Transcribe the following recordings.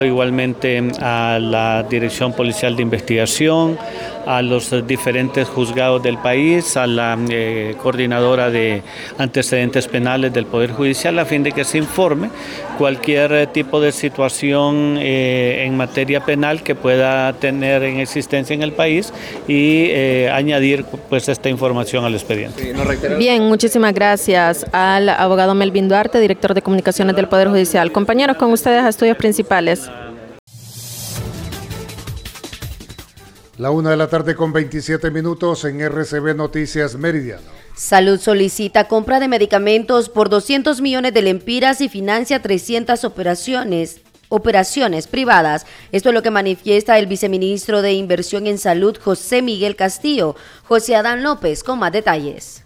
Igualmente a la Dirección Policial de Investigación, a los diferentes juzgados del país, a la coordinadora de antecedentes penales del Poder Judicial, a fin de que se informe cualquier tipo de situación en materia penal que pueda tener en existencia en el país y añadir pues esta información al expediente. Bien, muchísimas gracias al abogado Melvin Duarte, director de comunicaciones del Poder Judicial. Compañeros, con ustedes a Estudios Principales. La 1:00 con 27 minutos en RCB Noticias Meridiano. Salud solicita compra de medicamentos por 200 millones de lempiras y financia 300 operaciones privadas. Esto es lo que manifiesta el viceministro de Inversión en Salud, José Miguel Castillo. José Adán López, con más detalles.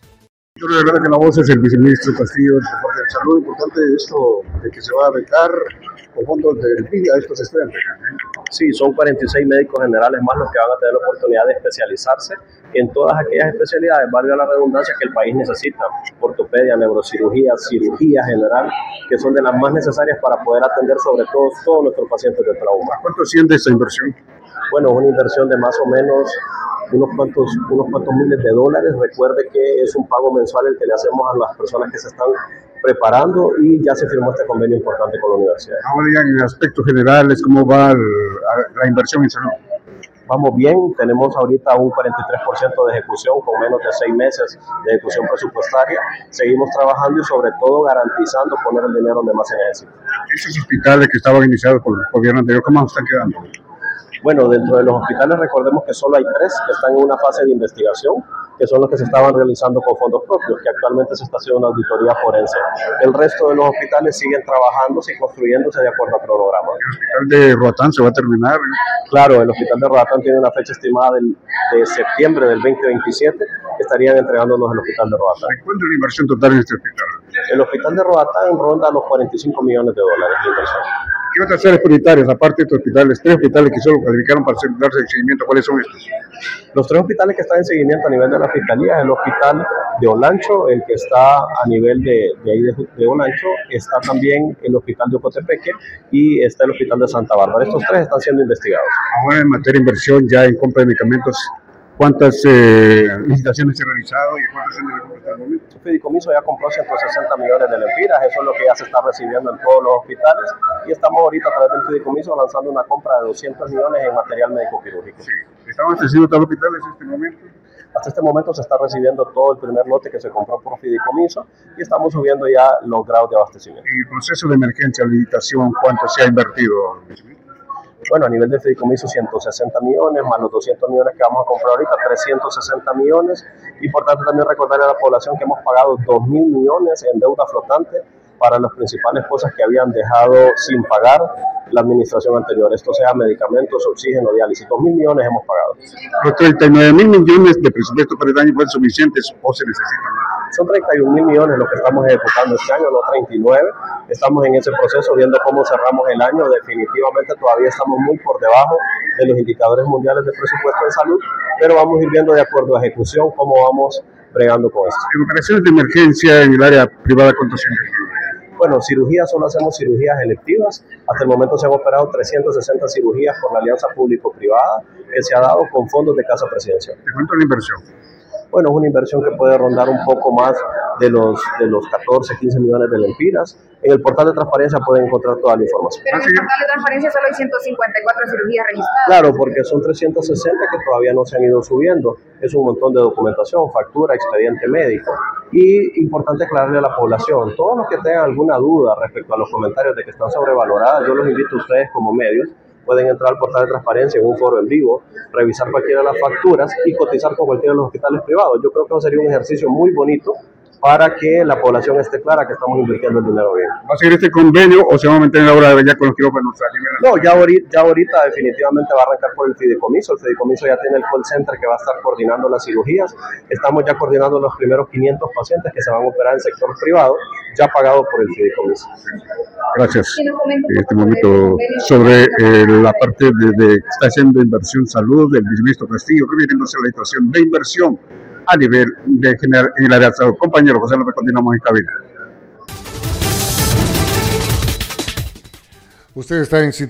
Yo de verdad que la voz es el viceministro Castillo de Salud. Importante esto de que se va a becar con fondos del PIB a estos estudiantes. Sí, son 46 médicos generales más los que van a tener la oportunidad de especializarse en todas aquellas especialidades, valga la redundancia, que el país necesita: ortopedia, neurocirugía, cirugía general, que son de las más necesarias para poder atender sobre todo todos nuestros pacientes de trauma. ¿Cuánto asciende esta inversión? Bueno, es una inversión de más o menos unos cuantos miles de dólares. Recuerde que es un pago mensual el que le hacemos a las personas que se están preparando y ya se firmó este convenio importante con la universidad. Ahora ya en aspectos generales, ¿cómo va la inversión en salud? Vamos bien, tenemos ahorita un 43% de ejecución con menos de 6 meses de ejecución presupuestaria. Seguimos trabajando y sobre todo garantizando poner el dinero donde más se necesita. Esos hospitales que estaban iniciados por el gobierno anterior, ¿cómo están quedando? Bueno, dentro de los hospitales recordemos que solo hay 3 que están en una fase de investigación, que son los que se estaban realizando con fondos propios, que actualmente se está haciendo una auditoría forense. El resto de los hospitales siguen trabajándose y construyéndose de acuerdo al cronograma. ¿El hospital de Roatán se va a terminar? Claro, el hospital de Roatán tiene una fecha estimada de septiembre del 2027, que estarían entregándonos el hospital de Roatán. ¿Cuánto es la inversión total en este hospital? El hospital de Roatán ronda los 45 millones de dólares de inversión. ¿Qué otras áreas prioritarias, aparte de estos hospitales? 3 hospitales que solo calificaron para darse el seguimiento, ¿cuáles son estos? Los 3 hospitales que están en seguimiento a nivel de la Fiscalía es el hospital de Olancho, el que está a nivel de Olancho, está también el hospital de Ocotepeque y está el hospital de Santa Bárbara. Estos 3 están siendo investigados. Ahora en materia de inversión, ya en compra de medicamentos, ¿cuántas licitaciones se han realizado y cuántas se han realizado hasta el momento? El fideicomiso ya compró 160 millones de lempiras, eso es lo que ya se está recibiendo en todos los hospitales y estamos ahorita a través del fideicomiso lanzando una compra de 200 millones en material médico quirúrgico. Sí. ¿Están abasteciendo todos los hospitales en este momento? Hasta este momento se está recibiendo todo el primer lote que se compró por fideicomiso y estamos subiendo ya los grados de abastecimiento. ¿Y el proceso de emergencia, habilitación, cuánto se ha invertido? Bueno, a nivel de fideicomiso 160 millones, más los 200 millones que vamos a comprar ahorita, 360 millones. Importante también recordarle a la población que hemos pagado 2.000 millones en deuda flotante para las principales cosas que habían dejado sin pagar la administración anterior. Esto sea medicamentos, oxígeno, diálisis. 2.000 millones hemos pagado. ¿Los 39.000 millones de presupuesto para el año fueron suficientes o se necesitan más? Son 31.000 millones los que estamos ejecutando este año, no 39. Estamos en ese proceso viendo cómo cerramos el año. Definitivamente todavía estamos muy por debajo de los indicadores mundiales de presupuesto de salud, pero vamos a ir viendo de acuerdo a ejecución cómo vamos bregando con esto. En operaciones de emergencia en el área privada, ¿cuánto se han invertido? Bueno, cirugías, solo hacemos cirugías electivas. Hasta el momento se han operado 360 cirugías por la alianza público-privada que se ha dado con fondos de Casa Presidencial. ¿De cuánto es la inversión? Bueno, es una inversión que puede rondar un poco más de los 14, 15 millones de lempiras. En el portal de transparencia pueden encontrar toda la información. Pero en el portal de transparencia solo hay 154 cirugías registradas. Claro, porque son 360 que todavía no se han ido subiendo. Es un montón de documentación, factura, expediente médico. Y importante aclararle a la población, todos los que tengan alguna duda respecto a los comentarios de que están sobrevaloradas, yo los invito a ustedes como medios, pueden entrar al portal de transparencia en un foro en vivo, revisar cualquiera de las facturas y cotizar con cualquiera de los hospitales privados. Yo creo que eso sería un ejercicio muy bonito para que la población esté clara que estamos invirtiendo el dinero bien. ¿Va a seguir este convenio o se va a mantener ahora ya con los quirófanos? No, ya ahorita definitivamente va a arrancar por el fideicomiso. El fideicomiso ya tiene el call center que va a estar coordinando las cirugías. Estamos ya coordinando los primeros 500 pacientes que se van a operar en el sector privado, ya pagados por el fideicomiso. Gracias. En este momento sobre la parte de que está haciendo inversión salud del viceministro Castillo, refiriéndose a la situación de inversión a nivel de general en el área de salud. Compañero José López, continuamos en cabina. Usted está en